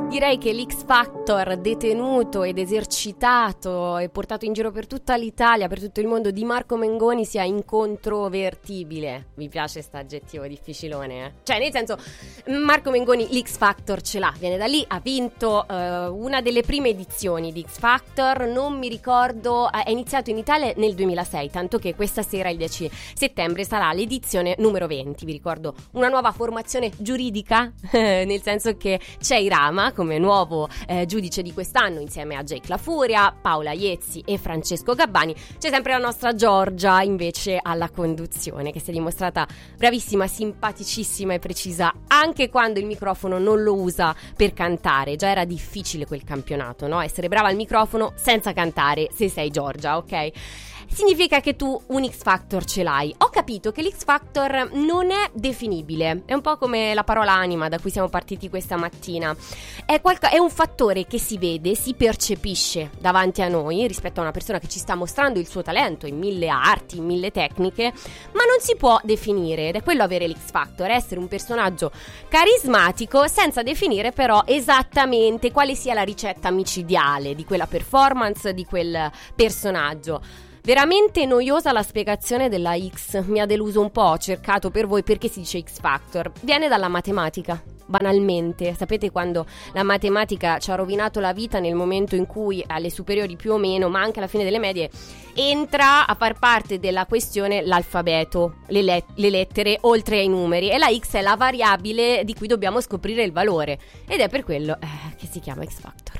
Direi che l'X Factor detenuto ed esercitato e portato in giro per tutta l'Italia, per tutto il mondo, di Marco Mengoni sia incontrovertibile. Mi piace sta aggettivo difficilone, eh? Cioè, nel senso, Marco Mengoni l'X Factor ce l'ha, viene da lì, ha vinto una delle prime edizioni di X Factor, non mi ricordo, è iniziato in Italia nel 2006, tanto che questa sera, il 10 settembre, sarà l'edizione numero 20. Vi ricordo una nuova formazione giuridica, nel senso che c'è Irama come nuovo giudice di quest'anno, insieme a Jake La Furia, Paola Iezzi e Francesco Gabbani. C'è sempre la nostra Giorgia invece alla conduzione, che si è dimostrata bravissima, simpaticissima e precisa anche quando il microfono non lo usa per cantare. Già era difficile quel campionato, no? Essere brava al microfono senza cantare, se sei Giorgia, ok? Significa che tu un X Factor ce l'hai. Ho capito che l'X Factor non è definibile. È un po' come la parola anima da cui siamo partiti questa mattina. È un fattore che si vede, si percepisce davanti a noi rispetto a una persona che ci sta mostrando il suo talento in 1000 arti, in 1000 tecniche, ma non si può definire. Ed è quello avere l'X Factor, essere un personaggio carismatico senza definire però esattamente quale sia la ricetta micidiale di quella performance, di quel personaggio. Veramente noiosa la spiegazione della X, mi ha deluso un po', ho cercato per voi perché si dice X Factor. Viene dalla matematica, banalmente. Sapete quando la matematica ci ha rovinato la vita nel momento in cui alle superiori più o meno, ma anche alla fine delle medie, entra a far parte della questione l'alfabeto, le lettere oltre ai numeri, e la X è la variabile di cui dobbiamo scoprire il valore ed è per quello che si chiama X Factor.